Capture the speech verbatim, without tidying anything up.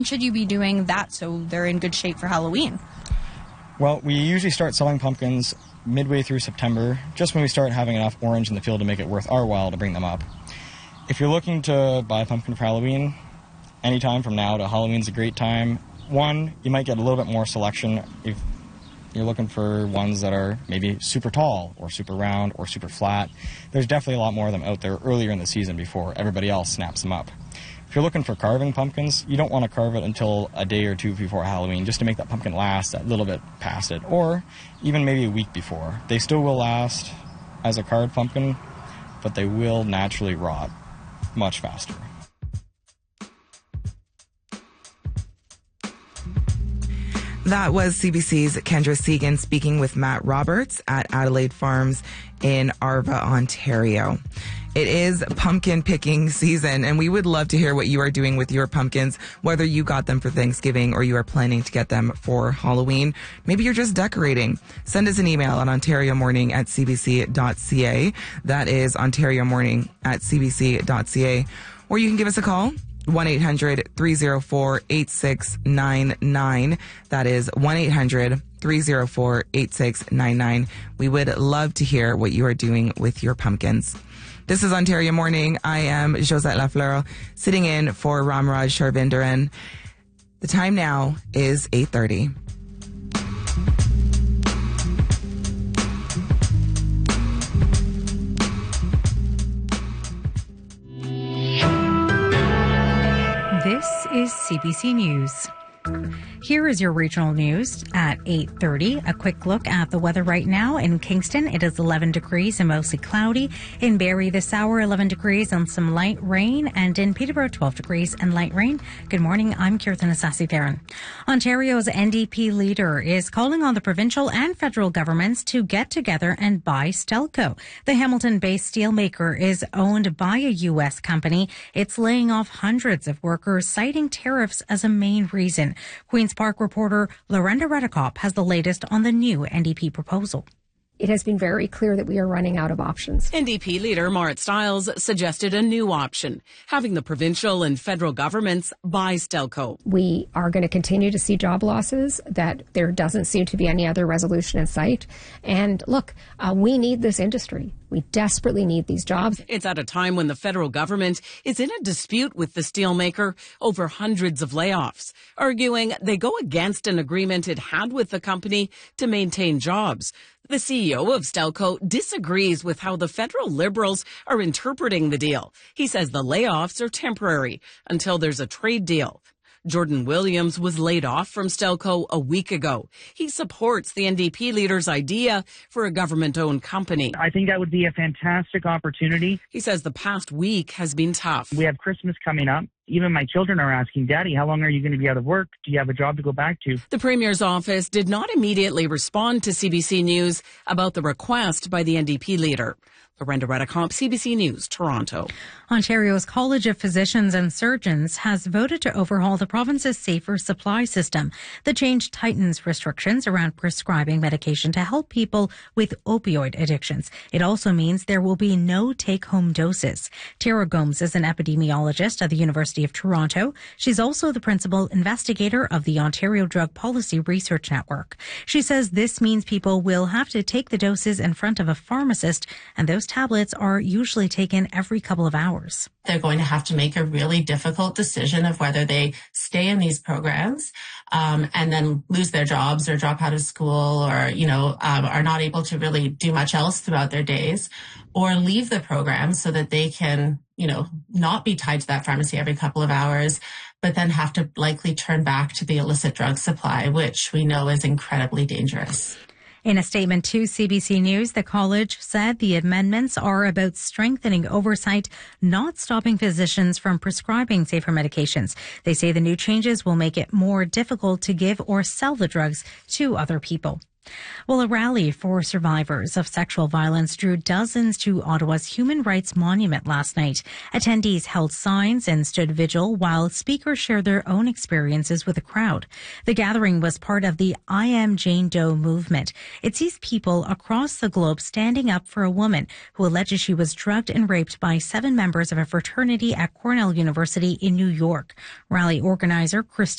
Should you be doing that so they're in good shape for Halloween? Well, we usually start selling pumpkins midway through September, just when we start having enough orange in the field to make it worth our while to bring them up. If you're looking to buy a pumpkin for Halloween, anytime from now to Halloween's a great time. One, you might get a little bit more selection if you're looking for ones that are maybe super tall or super round or super flat. There's definitely a lot more of them out there earlier in the season before everybody else snaps them up. If you're looking for carving pumpkins, you don't want to carve it until a day or two before Halloween, just to make that pumpkin last a little bit past it, or even maybe a week before. They still will last as a carved pumpkin, but they will naturally rot much faster. That was C B C's Kendra Segan speaking with Matt Roberts at Adelaide Farms in Arva, Ontario. It is pumpkin picking season, and we would love to hear what you are doing with your pumpkins, whether you got them for Thanksgiving or you are planning to get them for Halloween. Maybe you're just decorating. Send us an email at ontario morning at c b c dot c a. That is ontario morning at c b c dot c a. Or you can give us a call, one eight hundred three oh four eight six nine nine. That is one eight hundred three oh four eight six nine nine. We would love to hear what you are doing with your pumpkins. This is Ontario Morning. I am Josette Lafleur, sitting in for Ramraj Sharvindaran. The time now is eight thirty. This is C B C News. Here is your regional news at eight thirty. A quick look at the weather right now. In Kingston, it is eleven degrees and mostly cloudy. In Barrie this hour, eleven degrees and some light rain. And in Peterborough, twelve degrees and light rain. Good morning. I'm Kirtan Asasi-Theron. Ontario's N D P leader is calling on the provincial and federal governments to get together and buy Stelco. The Hamilton-based steelmaker is owned by a U S company. It's laying off hundreds of workers, citing tariffs as a main reason. Queen's Park reporter Lorenda Redekop has the latest on the new N D P proposal. It has been very clear that we are running out of options. N D P leader Marit Stiles suggested a new option, having the provincial and federal governments buy Stelco. We are going to continue to see job losses, that there doesn't seem to be any other resolution in sight. And look, uh, we need this industry. We desperately need these jobs. It's at a time when the federal government is in a dispute with the steelmaker over hundreds of layoffs, arguing they go against an agreement it had with the company to maintain jobs. The C E O of Stelco disagrees with how the federal Liberals are interpreting the deal. He says the layoffs are temporary until there's a trade deal. Jordan Williams was laid off from Stelco a week ago. He supports the N D P leader's idea for a government-owned company. I think that would be a fantastic opportunity. He says the past week has been tough. We have Christmas coming up. Even my children are asking, Daddy, how long are you going to be out of work? Do you have a job to go back to? The Premier's office did not immediately respond to C B C News about the request by the N D P leader. Lorenda Redekop, C B C News, Toronto. Ontario's College of Physicians and Surgeons has voted to overhaul the province's safer supply system. The change tightens restrictions around prescribing medication to help people with opioid addictions. It also means there will be no take-home doses. Tara Gomes is an epidemiologist at the University of Toronto. She's also the principal investigator of the Ontario Drug Policy Research Network. She says this means people will have to take the doses in front of a pharmacist, and those tablets are usually taken every couple of hours. They're going to have to make a really difficult decision of whether they stay in these programs um, and then lose their jobs or drop out of school or, you know, um, are not able to really do much else throughout their days, or leave the program so that they can, you know, not be tied to that pharmacy every couple of hours, but then have to likely turn back to the illicit drug supply, which we know is incredibly dangerous. In a statement to C B C News, the college said the amendments are about strengthening oversight, not stopping physicians from prescribing safer medications. They say the new changes will make it more difficult to give or sell the drugs to other people. Well, a rally for survivors of sexual violence drew dozens to Ottawa's Human Rights Monument last night. Attendees held signs and stood vigil while speakers shared their own experiences with the crowd. The gathering was part of the I Am Jane Doe movement. It sees people across the globe standing up for a woman who alleges she was drugged and raped by seven members of a fraternity at Cornell University in New York. Rally organizer Christine